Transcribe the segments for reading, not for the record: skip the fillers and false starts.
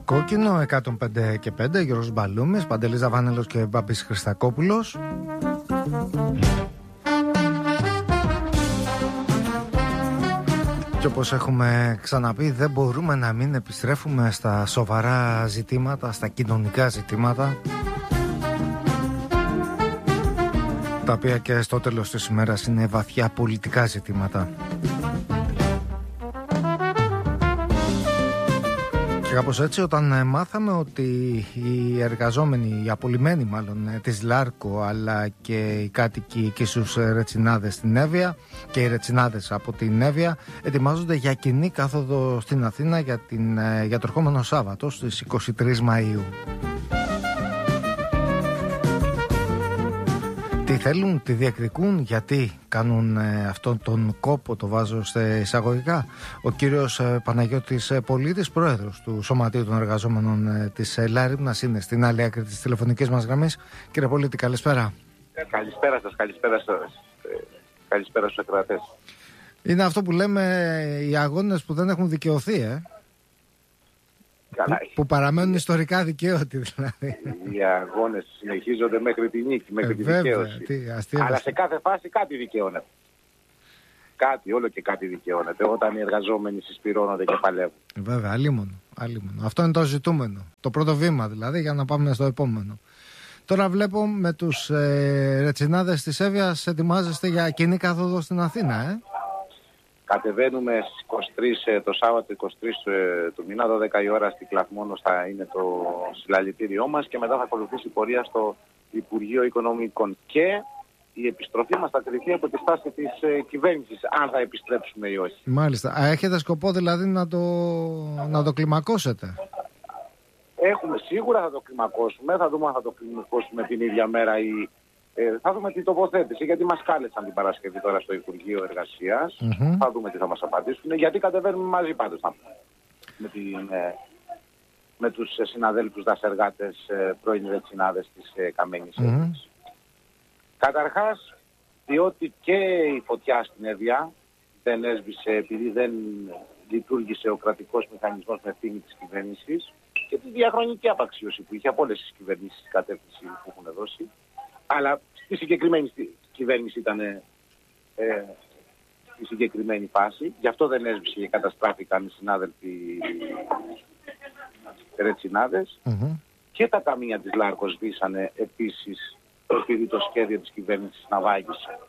Κόκκινο 105 και 5, Γιώργος Μπαλούμης, Παντελής Ζαβάνελος και Μπάμπης Χριστακόπουλος. Και όπως έχουμε ξαναπεί, δεν μπορούμε να μην επιστρέφουμε στα σοβαρά ζητήματα, στα κοινωνικά ζητήματα, τα οποία και στο τέλος της ημέρας είναι βαθιά πολιτικά ζητήματα. Και κάπως έτσι, όταν μάθαμε ότι οι εργαζόμενοι, οι απολυμμένοι μάλλον της Λάρκο, αλλά και οι κάτοικοι και στους Ρετσινάδες στην Εύβοια και οι Ρετσινάδες από την Εύβοια ετοιμάζονται για κοινή κάθοδο στην Αθήνα για το ερχόμενο Σάββατο στις 23 Μαΐου. Τι θέλουν, τι διεκδικούν, γιατί κάνουν αυτόν τον κόπο, το βάζω σε εισαγωγικά. Ο κύριος Παναγιώτης Πολίτης, πρόεδρος του Σωματείου των Εργαζόμενων της Λάριμνας, είναι στην άλλη άκρη της τηλεφωνικής μας γραμμής. Κύριε Πολίτη, καλησπέρα. Καλησπέρα σας, καλησπέρα στους ακροατές. Είναι αυτό που λέμε οι αγώνες που δεν έχουν δικαιωθεί, που παραμένουν ιστορικά δικαίωτοι δηλαδή. Οι αγώνες συνεχίζονται μέχρι τη νίκη, μέχρι τη δικαίωση. Αλλά σε κάθε φάση κάτι δικαιώνεται. Όλο και κάτι δικαιώνεται όταν οι εργαζόμενοι συσπυρώνονται και παλεύουν. Βέβαια, αλίμονο. Αυτό είναι το ζητούμενο. Το πρώτο βήμα δηλαδή για να πάμε στο επόμενο. Τώρα βλέπω με τους Ρετσινάδες της Εύβοιας ετοιμάζεστε για κοινή κάθοδο στην Αθήνα, Κατεβαίνουμε στις 23, το Σάββατο 23 του μήνα, 12 η ώρα, στην Κλαθμόνος θα είναι το συλλαλητήριό μας και μετά θα ακολουθήσει η πορεία στο Υπουργείο Οικονομικών. Και η επιστροφή μας θα κριθεί από τη στάση της κυβέρνησης, αν θα επιστρέψουμε ή όχι. Μάλιστα. Έχετε σκοπό δηλαδή να το κλιμακώσετε? Σίγουρα θα το κλιμακώσουμε, θα δούμε αν θα το κλιμακώσουμε την ίδια μέρα ή... θα δούμε την τοποθέτηση, γιατί μας κάλεσαν την Παρασκευή τώρα στο Υπουργείο Εργασίας. Θα δούμε τι θα μας απαντήσουν, γιατί κατεβαίνουμε μαζί πάντως με τους συναδέλφους δασεργάτες, πρώην Ρετσινάδες της Καμένης Εύβοιας. Καταρχάς, διότι και η φωτιά στην Εύβοια δεν έσβησε επειδή δεν λειτουργήσε ο κρατικός μηχανισμός με ευθύνη της κυβέρνησης και τη διαχρονική απαξίωση που είχε από όλες τις κυβερνήσεις στην κατεύθυνση που έχουν δώσει. Αλλά στη συγκεκριμένη κυβέρνηση ήταν στη συγκεκριμένη φάση. Γι' αυτό δεν έσβησε και καταστράφηκαν οι συνάδελφοι Ρετσινάδες. Και τα ταμεία της Λάρκος σβήσανε επίσης επειδή το σχέδιο της κυβέρνησης να βάγισε.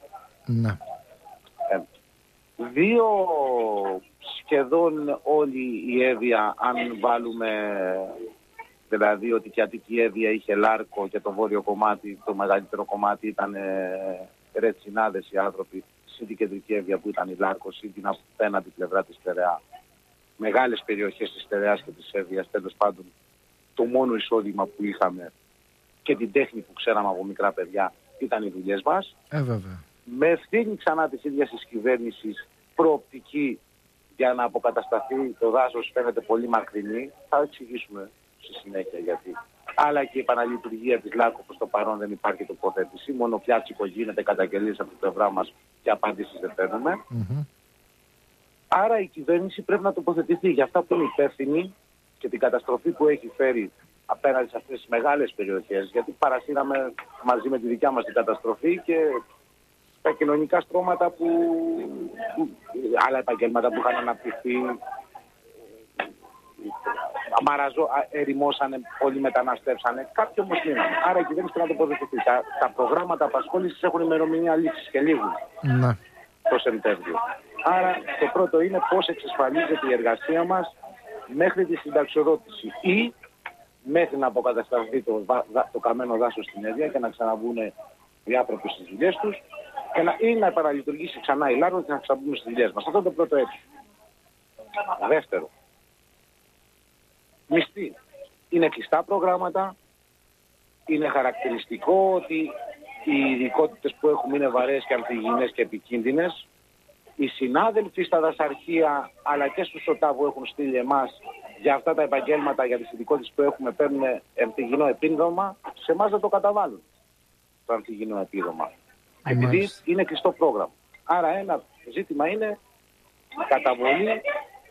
Δύο σχεδόν όλη η Εύβοια, αν βάλουμε... Δηλαδή ότι και η Αττική Εύβοια είχε Λάρκο και το βόρειο κομμάτι, το μεγαλύτερο κομμάτι ήταν Ρετσινάδες οι άνθρωποι, συν την κεντρική Εύβοια που ήταν η Λάρκο, συν την απέναντι πλευρά της Στερεά. Μεγάλες περιοχές της Στερεάς και της Εύβοιας, τέλος πάντων το μόνο εισόδημα που είχαμε και την τέχνη που ξέραμε από μικρά παιδιά ήταν οι δουλειές μας. Βέβαια. Με ευθύνη ξανά της ίδιας της κυβέρνησης προοπτική για να αποκατασταθεί το δάσος φαίνεται πολύ μακρινή, θα εξηγήσουμε στη συνέχεια γιατί. Αλλά και η επαναλειτουργία της Λάρκο προς το παρόν δεν υπάρχει τοποθέτηση. Μόνο πιάτσικο γίνεται, καταγγελίες από την πλευρά μας και απαντήσεις δεν παίρνουμε. Άρα η κυβέρνηση πρέπει να τοποθετηθεί για αυτά που είναι υπεύθυνη και την καταστροφή που έχει φέρει απέναντι σε αυτές τις μεγάλες περιοχές. Γιατί παρασύραμε μαζί με τη δικιά μας την καταστροφή και τα κοινωνικά στρώματα άλλα επαγγέλματα που είχαν αναπτυχθεί. Ερημώσανε, πολλοί μεταναστεύσανε, κάποιοι όμως μείνανε. Άρα η κυβέρνηση πρέπει να τοποθετηθεί. Τα προγράμματα απασχόλησης έχουν ημερομηνία λήξης και λήγουν το Σεπτέμβριο. Άρα το πρώτο είναι πώς εξασφαλίζεται η εργασία μας μέχρι τη συνταξιοδότηση ή μέχρι να αποκατασταθεί το καμένο δάσος στην Εύβοια και να ξαναβγούν οι άνθρωποι στις δουλειές τους ή να επαναλειτουργήσει ξανά η Λάρκο και να ξαναμπούμε στις δουλειές μας. Αυτό είναι το πρώτο έτσι. Δεύτερο. Μισθή. Είναι κλειστά προγράμματα. Είναι χαρακτηριστικό ότι οι ειδικότητες που έχουμε είναι βαρές και αμφιγεινές και επικίνδυνες. Οι συνάδελφοι στα δασαρχεία αλλά και στους ΟΤΑ που έχουν στείλει εμάς για αυτά τα επαγγέλματα, για τις ειδικότητες που έχουμε, παίρνουν αμφιγεινό επίδομα. Σε εμάς δεν το καταβάλουν το αμφιγεινό επίδομα. Επειδή είναι κλειστό πρόγραμμα. Άρα ένα ζήτημα είναι η καταβολή του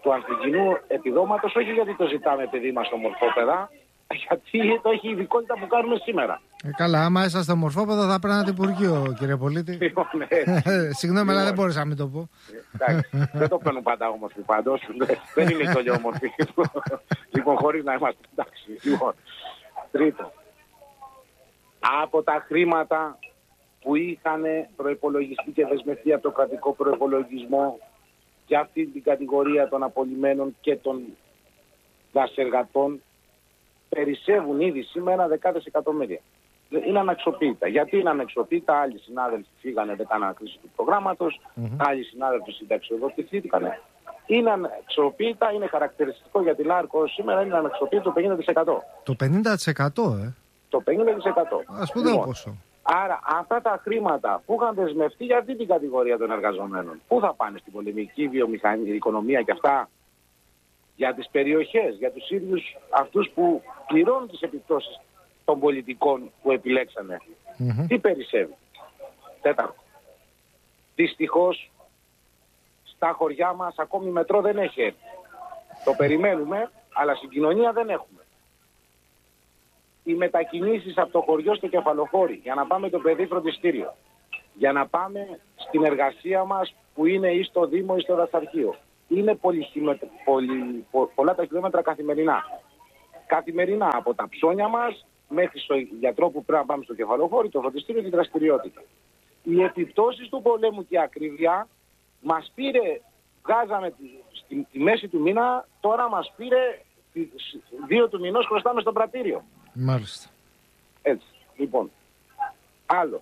του ανθυγινού επιδόματος, όχι γιατί το ζητάμε παιδί μας στο μορφόπεδα, γιατί το έχει η ειδικότητα που κάνουμε σήμερα. Καλά, άμα είσαστε μορφόπεδα θα πρέπει να είναι Υπουργείο, κύριε Πολίτη. Συγγνώμη, αλλά δεν μπορούσα να μην το πω. Εντάξει, δεν το παίρνουν πάντα όμορφοι πάντως. Δεν είναι και όλοι όμορφοι. Λοιπόν, χωρίς να είμαστε εντάξει. Λοιπόν, τρίτο. Από τα χρήματα που είχαν προϋπολογιστεί και δεσμευτεί από το κρατικό προϋπολογισμό για αυτή την κατηγορία των απολυμένων και των δασεργατών, περισσεύουν ήδη σήμερα δεκάδες εκατομμύρια. Είναι αναξιοποιητά. Γιατί είναι αναξιοποιητά? Άλλοι συνάδελφοι φύγανε, δεν κάνανε κρίση του προγράμματος, άλλοι συνάδελφοι συνταξιοδοτηθήκαν. Είναι αναξιοποιητά, είναι χαρακτηριστικό για τη Λάρκο σήμερα, είναι αναξιοποιητό το 50%. Το 50%, Το 50%. Ας πούμε λοιπόν, πόσο. Άρα αυτά τα χρήματα που είχαν δεσμευτεί για αυτή την κατηγορία των εργαζομένων, πού θα πάνε? Στην πολεμική βιομηχανία, οικονομία και αυτά? Για τις περιοχές, για τους ίδιους αυτούς που πληρώνουν τις επιπτώσεις των πολιτικών που επιλέξανε. Τι περισσεύει? Τέταρτο. Δυστυχώς στα χωριά μας ακόμη μετρό δεν έχει έρθει. Το περιμένουμε, αλλά συγκοινωνία δεν έχουμε. Οι μετακινήσεις από το χωριό στο Κεφαλοχώρι για να πάμε το παιδί φροντιστήριο, για να πάμε στην εργασία μας που είναι ή στο Δήμο ή στο δασαρχείο, είναι πολλά τα χιλιόμετρα καθημερινά. Καθημερινά από τα ψώνια μας μέχρι στο γιατρό που πρέπει να πάμε στο Κεφαλοχώρι, το φροντιστήριο και τη δραστηριότητα. Οι επιπτώσεις του πολέμου και η ακρίβεια μας πήρε, βγάζαμε στη μέση του μήνα, τώρα μας πήρε 2 του μηνός, χρωστάμε στο πρατήριο. Μάλιστα. Έτσι, λοιπόν. Άλλο.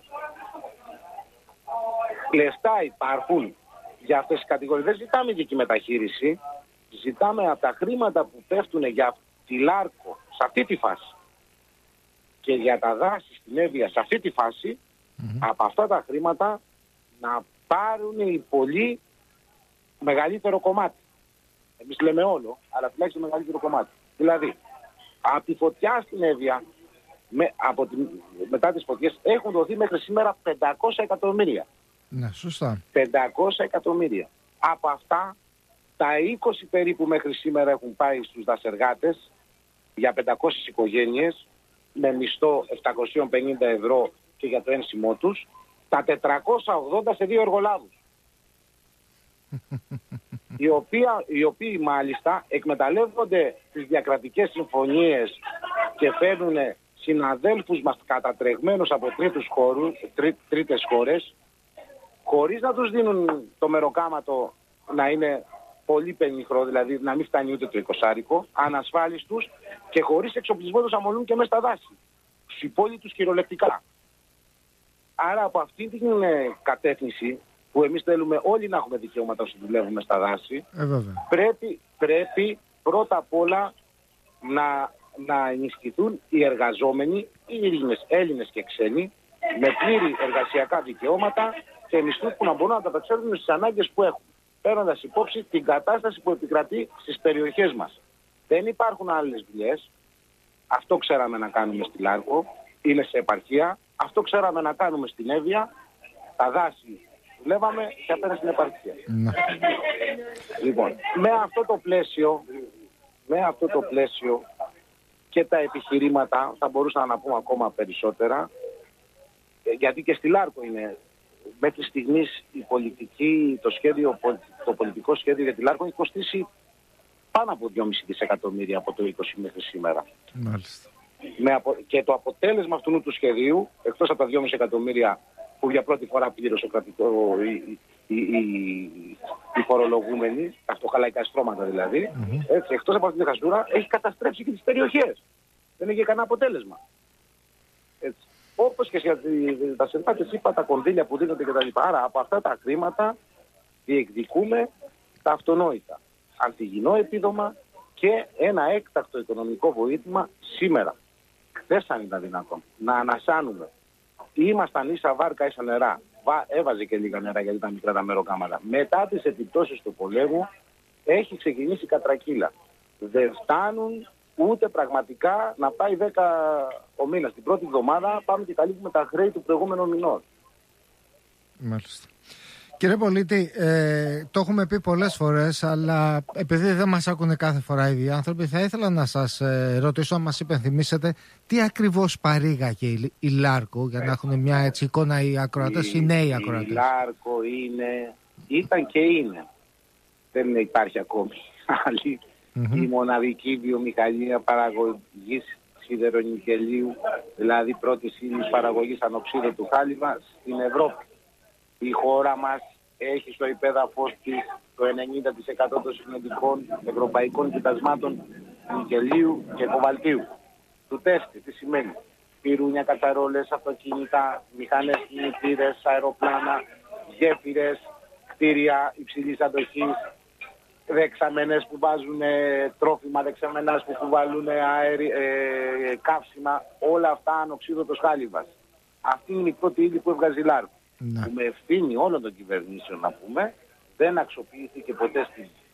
Λεφτά υπάρχουν για αυτές τις κατηγορίες. Δεν ζητάμε δική μεταχείριση. Ζητάμε από τα χρήματα που πέφτουν για τη Λάρκο σε αυτή τη φάση και για τα δάση στην Εύβοια σε αυτή τη φάση, από αυτά τα χρήματα να πάρουν οι πολλοί μεγαλύτερο κομμάτι. Εμείς λέμε όλο, αλλά τουλάχιστον μεγαλύτερο κομμάτι. Δηλαδή, από τη φωτιά στην Εύβοια, μετά τις φωτιές, έχουν δοθεί μέχρι σήμερα 500 εκατομμύρια. Ναι, σωστά. 500 εκατομμύρια. Από αυτά, τα 20 περίπου μέχρι σήμερα έχουν πάει στους δασεργάτες για 500 οικογένειες, με μισθό 750 ευρώ και για το ένσημό τους, τα 480 σε 2 εργολάβους. οι οποίοι μάλιστα εκμεταλλεύονται τις διακρατικές συμφωνίες και φέρνουν συναδέλφους μας κατατρεγμένους από τρίτες χώρες, χωρίς να τους δίνουν το μεροκάματο να είναι πολύ πενιχρό, δηλαδή να μην φτάνει ούτε το 20άρικο, ανασφάλιστους και χωρίς εξοπλισμό τους αμολούν και μέσα στα δάση. Στους υπόλοιπους κυριολεκτικά. Άρα από αυτή την κατεύθυνση που εμείς θέλουμε όλοι να έχουμε δικαιώματα όσο δουλεύουμε στα δάση, πρέπει πρώτα απ' όλα να ενισχυθούν οι εργαζόμενοι, οι Έλληνες και ξένοι, με πλήρη εργασιακά δικαιώματα και μισθούς που να μπορούν να ανταπεξέλθουν στις ανάγκες που έχουν, παίρνοντας υπόψη την κατάσταση που επικρατεί στις περιοχές μας. Δεν υπάρχουν άλλες δουλειές. Αυτό ξέραμε να κάνουμε στη Λάρκο, είναι σε επαρχία. Αυτό ξέραμε να κάνουμε στην Εύβοια, τα δάση δουλεύαμε και απέναντι στην επαρχία. Λοιπόν, με αυτό το πλαίσιο και τα επιχειρήματα, θα μπορούσα να πούμε ακόμα περισσότερα, γιατί και στη Λάρκο είναι, μέχρι στιγμής το πολιτικό σχέδιο για τη Λάρκο έχει κοστίσει πάνω από 2,5 δισεκατομμύρια από το 20 μέχρι σήμερα. Μάλιστα. Και το αποτέλεσμα αυτού του σχεδίου, εκτός από τα 2,5 εκατομμύρια που για πρώτη φορά πλήρωσε ο κρατικό, οι φορολογούμενοι, τα φτωχαλαϊκά στρώματα δηλαδή, έτσι, εκτός από αυτή τη χασδούρα, έχει καταστρέψει και τις περιοχές. Δεν έχει κανένα αποτέλεσμα. Έτσι. Όπως και για τα συνθάτες, είπα, τα κονδύλια που δίνονται κτλ. Άρα από αυτά τα χρήματα διεκδικούμε τα αυτονόητα. Ανθυγινό επίδομα και ένα έκτακτο οικονομικό βοήθημα σήμερα. Δεν θα ήταν δυνατόν να ανασάνουμε. Ήμασταν ίσα βάρκα ίσα νερά. Έβαζε και λίγα νερά γιατί ήταν μικρά τα μεροκάματα. Μετά τις επιπτώσεις του πολέμου έχει ξεκινήσει η κατρακύλα. Δεν φτάνουν ούτε πραγματικά να πάει 10 ο μήνας. Την πρώτη εβδομάδα πάμε και καλύπτουμε τα χρέη του προηγούμενου μηνών. Μάλιστα. Κύριε Πολίτη, το έχουμε πει πολλές φορές, αλλά επειδή δεν μας ακούνε κάθε φορά οι ίδιοι άνθρωποι, θα ήθελα να σας ρωτήσω, αν μας υπενθυμίσετε, τι ακριβώς παρήγαγε η Λάρκο, για να έχουν μια έτσι εικόνα οι ακροατές, οι νέοι ακροατές. Η Λάρκο ήταν και είναι, δεν υπάρχει ακόμη άλλη, η μοναδική βιομηχανία παραγωγής σιδερονικελίου, δηλαδή πρώτης ύλης παραγωγής ανοξίδωτου χάλιβα στην Ευρώπη. Η χώρα μας έχει στο υπέδαφος της το 90% των συνολικών ευρωπαϊκών κοιτασμάτων νικελίου και κοβαλτίου. Του τέστη, τι σημαίνει? Πυρούνια, κατσαρόλες, αυτοκίνητα, μηχανές κινητήρες, αεροπλάνα, γέφυρες, κτίρια υψηλής αντοχής, δεξαμενές που βάζουν τρόφιμα, δεξαμενάς που κουβαλούν καύσιμα, όλα αυτά ανοξίδωτος χάλιβας. Αυτή είναι η πρώτη ύλη που έβγαζε η Λάρκο. Που με ευθύνη όλων των κυβερνήσεων, να πούμε, δεν αξιοποιήθηκε ποτέ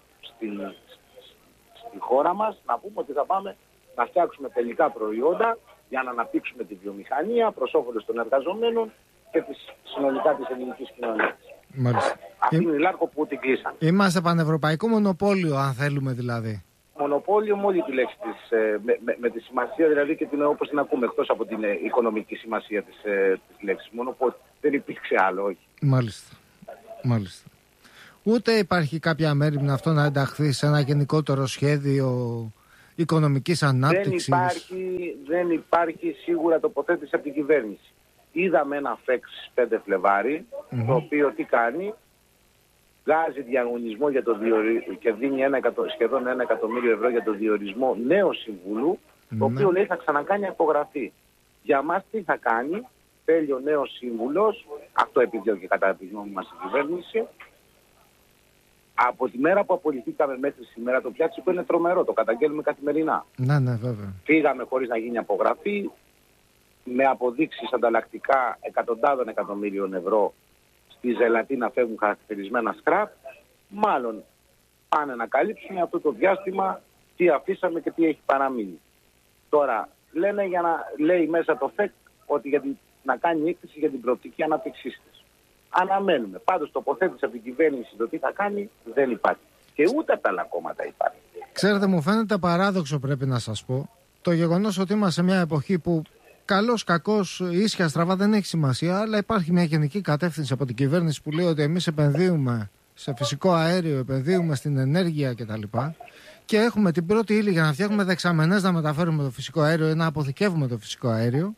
στη χώρα μας. Να πούμε ότι θα πάμε να φτιάξουμε τελικά προϊόντα για να αναπτύξουμε τη βιομηχανία προς όφελος των εργαζομένων και συνολικά της ελληνικής κοινωνίας. Μάλιστα. Αυτή είναι η Λάρκο που την κλείσανε. Είμαστε πανευρωπαϊκό μονοπόλιο, αν θέλουμε δηλαδή. Μονοπόλιο με όλη τη λέξη της, με τη σημασία δηλαδή και όπως την ακούμε, εκτός από την οικονομική σημασία της λέξης. Μονοπόλιο. Δεν υπήρξε άλλο, όχι. Μάλιστα. Ούτε υπάρχει κάποια μέρημνα αυτό να ενταχθεί σε ένα γενικότερο σχέδιο οικονομικής ανάπτυξης. Δεν υπάρχει σίγουρα τοποθέτηση από την κυβέρνηση. Είδαμε ένα ΦΕΚ 5 Φλεβάρι, το οποίο τι κάνει? Βγάζει διαγωνισμό για και δίνει σχεδόν 1 εκατομμύριο ευρώ για το διορισμό νέου συμβούλου, το οποίο λέει θα ξανακάνει απογραφή. Για μας τι θα κάνει? Θέλει ο νέος σύμβουλος, αυτό επιδιώκει κατά τη γνώμη μας η κυβέρνηση. Από τη μέρα που απολυθήκαμε μέχρι σήμερα, το πιάτσικο είναι τρομερό, το καταγγέλνουμε καθημερινά. Ναι, βέβαια. Φύγαμε χωρίς να γίνει απογραφή, με αποδείξεις ανταλλακτικά εκατοντάδων εκατομμύριων ευρώ στη ζελατή να φεύγουν χαρακτηρισμένα σκραπ. Μάλλον πάνε να καλύψουν αυτό το διάστημα τι αφήσαμε και τι έχει παραμείνει. Τώρα λένε λέει μέσα το ΦΕΚ ότι να κάνει έκθεση για την προοπτική ανάπτυξή της. Αναμένουμε. Πάντως τοποθέτηση από την κυβέρνηση το τι θα κάνει δεν υπάρχει. Και ούτε από τα άλλα κόμματα υπάρχει. Ξέρετε, μου φαίνεται παράδοξο, πρέπει να σας πω, το γεγονός ότι είμαστε σε μια εποχή που καλός, κακός, ίσια, στραβά δεν έχει σημασία, αλλά υπάρχει μια γενική κατεύθυνση από την κυβέρνηση που λέει ότι εμείς επενδύουμε σε φυσικό αέριο, επενδύουμε στην ενέργεια κτλ. Και έχουμε την πρώτη ύλη για να φτιάχνουμε δεξαμενές να μεταφέρουμε το φυσικό αέριο ή να αποθηκεύουμε το φυσικό αέριο.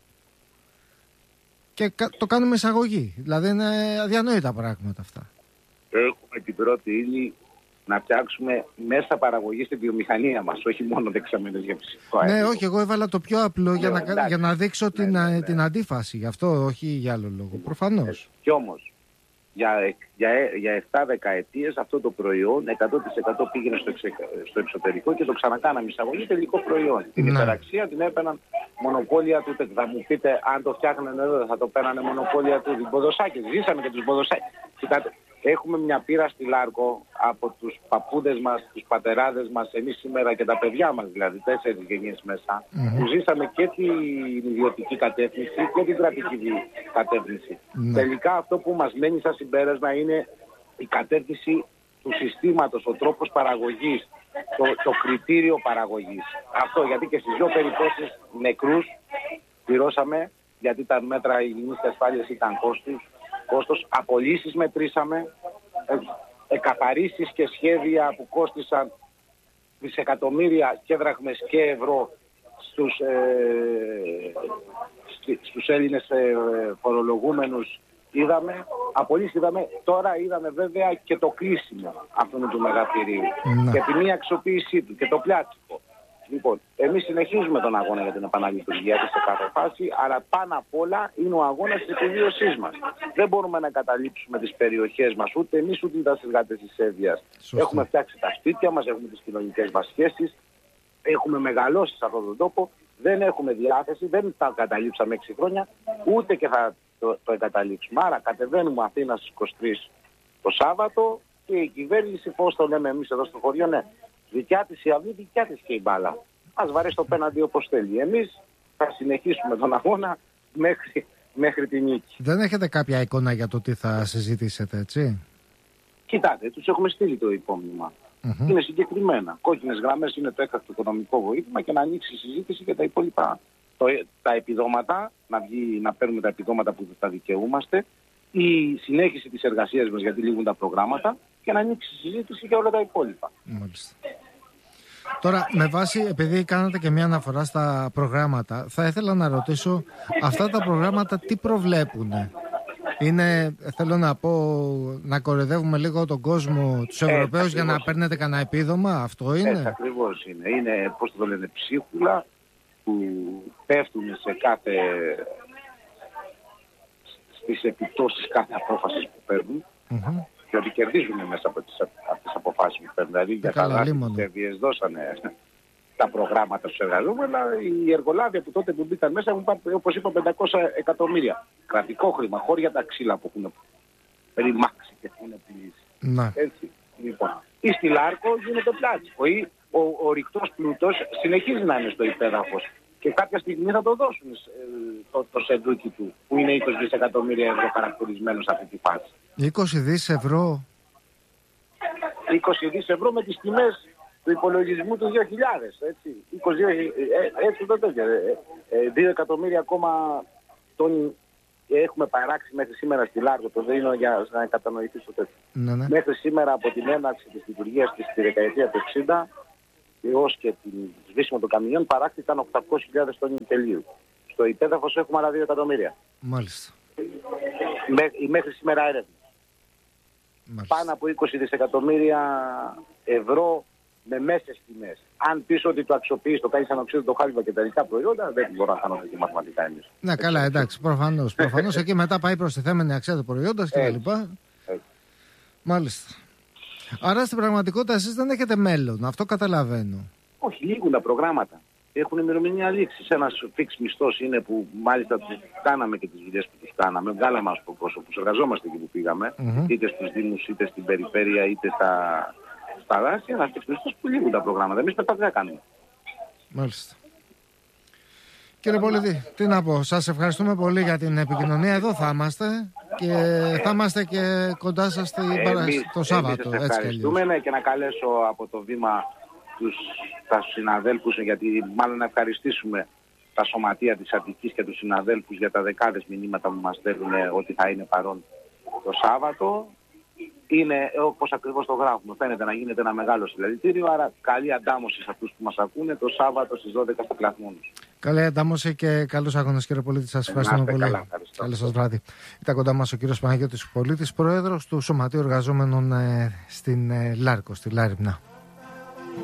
Και το κάνουμε εισαγωγή. Δηλαδή είναι αδιανόητα πράγματα αυτά. Έχουμε την πρώτη ύλη να φτιάξουμε μέσα παραγωγή στη βιομηχανία μας, όχι μόνο δεξαμενές για φυσικό αέριο. Ναι, όχι, εγώ έβαλα το πιο απλό για να δείξω την αντίφαση. Γι' αυτό, όχι για άλλο λόγο. Προφανώς. Κι όμως, για 7 δεκαετίες αυτό το προϊόν 100% πήγαινε στο εξωτερικό και το ξανακάναμε εισαγωγή τελικό προϊόν. Την υπεραξία την έπαιρναν μονοπόλια του. Θα μου πείτε, αν το φτιάχνανε εδώ θα το παίρνανε μονοπόλια του. Οι Μποδοσάκες, ζήσαμε και τους Μποδοσάκες. Κοιτάτε, έχουμε μια πείρα στη Λάρκο από τους παππούδες μας, τους πατεράδες μας, εμείς σήμερα και τα παιδιά μας, δηλαδή 4 γενιές μέσα, που ζήσαμε και την ιδιωτική κατεύθυνση και την κρατική κατεύθυνση. Τελικά αυτό που μας μένει σαν συμπέρασμα είναι η κατεύθυνση του συστήματος, ο τρόπος παραγωγής, το κριτήριο παραγωγής. Αυτό γιατί και στις δύο περιπτώσεις νεκρούς πληρώσαμε, γιατί τα μέτρα υγιεινής και ασφάλειας ήταν κόστος, απολύσεις μετρήσαμε, εκαθαρίσεις και σχέδια που κόστησαν δισεκατομμύρια και δραχμές και ευρώ στους Έλληνες φορολογούμενους είδαμε, απολύσεις είδαμε, τώρα είδαμε βέβαια και το κλείσιμο αυτού του μεγαθυρίου και τη μία αξιοποίησή του και το πλάτσικο. Λοιπόν, εμείς συνεχίζουμε τον αγώνα για την επαναλειτουργία της σε κάθε φάση, αλλά πάνω απ' όλα είναι ο αγώνας της επιβίωσής μας. Δεν μπορούμε να καταλήψουμε τις περιοχές μας, ούτε εμείς ούτε τα συνεργάτες της Εύβοιας. Έχουμε φτιάξει τα σπίτια μας, έχουμε τις κοινωνικές μας σχέσεις, έχουμε μεγαλώσει σε αυτόν τον τόπο, δεν έχουμε διάθεση, δεν τα καταλήψαμε 6 χρόνια, ούτε και θα το εγκαταλείψουμε. Άρα κατεβαίνουμε Αθήνα στις 23 το Σάββατο και η κυβέρνηση, πώς το λέμε εμείς εδώ στο χωριό, ναι. Δικιά της η αυλή, δικιά της και η μπάλα. Ας βαρέσει το πέναντι όπως θέλει. Εμείς θα συνεχίσουμε τον αγώνα μέχρι τη νίκη. Δεν έχετε κάποια εικόνα για το τι θα συζητήσετε, έτσι? Κοιτάτε, τους έχουμε στείλει το υπόμνημα. Είναι συγκεκριμένα. Κόκκινες γραμμές είναι το έκτακτο οικονομικό βοήθημα και να ανοίξει η συζήτηση για τα υπόλοιπα. Τα επιδόματα, να παίρνουμε τα επιδόματα που τα δικαιούμαστε, η συνέχιση της εργασίας μας γιατί λήγουν τα προγράμματα και να ανοίξει η συζήτηση για όλα τα υπόλοιπα. Μάλιστα. Τώρα, με βάση, επειδή κάνατε και μια αναφορά στα προγράμματα, θα ήθελα να ρωτήσω, αυτά τα προγράμματα τι προβλέπουν? Είναι, θέλω να πω, να κοροϊδεύουμε λίγο τον κόσμο, τους Ευρωπαίους για να παίρνετε κανένα επίδομα, αυτό είναι? Έτσι ακριβώς είναι. Είναι, πώς το λένε, ψίχουλα που πέφτουν στις επιπτώσεις κάθε απόφασης που παίρνουν. Γιατί κερδίζουν μέσα από τις αποφάσεις που παίρνουν. Δηλαδή για τα δάση της Εύβοιες δώσανε τα προγράμματα στους εργαζόμενους, αλλά οι εργολάβοι από τότε που μπήκαν μέσα έχουν πάρει, όπως είπα, 500 εκατομμύρια. Κρατικό χρήμα, χώρια τα ξύλα που έχουν ρημάξει και έχουν πληρήσει. Έτσι, λοιπόν. Ή στη Λάρκο γίνεται πλάτη. Ο ρηκτός πλούτος συνεχίζει να είναι στο υπέδαφος. Και κάποια στιγμή θα το δώσουν το σεντούκι του, που είναι 20 δισεκατομμύρια ευρώ χαρακτηρισμένο σε αυτή τη φάση. 20 δις ευρώ. 20 δις ευρώ με τις τιμές του υπολογισμού του 2000, έτσι. 2 εκατομμύρια ακόμα τόνοι έχουμε παράξει μέχρι σήμερα στη Λάρκο. Το δίνω για να κατανοηθεί το τέτοιο. Μέχρι σήμερα από την έναρξη της λειτουργίας της στη δεκαετία του 60 έως και την σβήσιμο των καμινιών παράχθηκαν 800.000 τόνοι τελείου. Στο υπέδαφος έχουμε άλλα 2 εκατομμύρια. Μάλιστα. Μέχρι σήμερα έρευνα. Πάνω από 20 δισεκατομμύρια ευρώ με μέσες τιμές. Αν πεις ότι το αξιοποιείς, το κάνεις ανοξίδιο, το χάλιβα και τα ειδικά προϊόντα, δεν μπορώ να κάνω και μαθηματικά εμείς. Ναι, καλά, εντάξει, προφανώς. Προφανώς εκεί μετά πάει προστιθέμενη αξία του προϊόντος κτλ. Μάλιστα. Άρα στην πραγματικότητα εσείς δεν έχετε μέλλον, αυτό καταλαβαίνω. Όχι, λήγουν τα προγράμματα. Έχουν ημερομηνία λήξης. Ένας φιξ μισθός είναι που μάλιστα τους κάναμε και τις δουλειές που τους κάναμε. Βγάλαμε μας πρόσωπους, εργαζόμαστε εκεί που πήγαμε, είτε στους Δήμους, είτε στην περιφέρεια, είτε στα δάση. Ένας φιξ μισθός που λήγουν τα προγράμματα. Εμείς μετά τι θα κάνουμε. Μάλιστα. Κύριε Πολίδη, τι να πω, σας ευχαριστούμε πολύ για την επικοινωνία. Εδώ θα είμαστε και θα είμαστε και κοντά σας το Σάββατο. Εμείς ευχαριστούμε και να καλέσω από το βήμα τους συναδέλφους, γιατί μάλλον να ευχαριστήσουμε τα σωματεία της Αττικής και τους συναδέλφους για τα δεκάδες μηνύματα που μας στέλνουν ότι θα είναι παρόν το Σάββατο. Είναι όπως ακριβώς το γράφουμε. Φαίνεται να γίνεται ένα μεγάλο συλλαλητήριο, άρα καλή αντάμωση σε αυτούς που μας ακούνε το Σάββατο στις 12 στο Κλαθμόνους. Καλή αντάμωση και καλούς αγώνες, κύριε Πολίτη. Σας ευχαριστούμε πολύ. Καλό σας βράδυ. Ήταν κοντά μας ο κύριος Παναγιώτης Πολίτης, πρόεδρος του Σωματείου Εργαζόμενων στην Λάρκο, στη Λάριμνα.